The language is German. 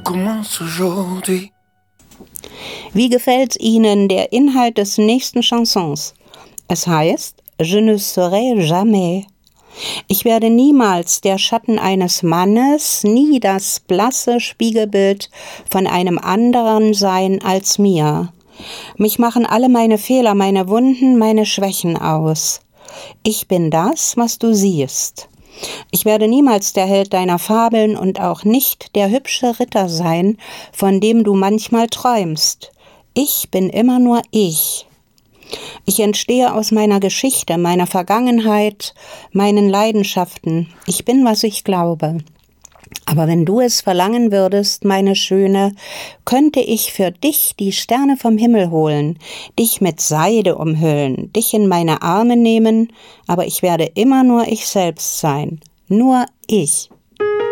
commence aujourd'hui. Wie gefällt Ihnen der Inhalt des nächsten Chansons? Es heißt, Je ne serai jamais. Ich werde niemals der Schatten eines Mannes, nie das blasse Spiegelbild von einem anderen sein als mir. Mich machen alle meine Fehler, meine Wunden, meine Schwächen aus. Ich bin das, was du siehst. Ich werde niemals der Held deiner Fabeln und auch nicht der hübsche Ritter sein, von dem du manchmal träumst. Ich bin immer nur ich. Ich entstehe aus meiner Geschichte, meiner Vergangenheit, meinen Leidenschaften. Ich bin, was ich glaube. Aber wenn du es verlangen würdest, meine Schöne, könnte ich für dich die Sterne vom Himmel holen, dich mit Seide umhüllen, dich in meine Arme nehmen, aber ich werde immer nur ich selbst sein. Nur ich.